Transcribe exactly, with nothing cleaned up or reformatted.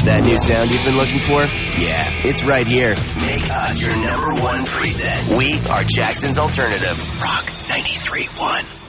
That new sound you've been looking for? Yeah, it's right here. Make us your number one preset. We are Jackson's alternative. Rock ninety-three point one.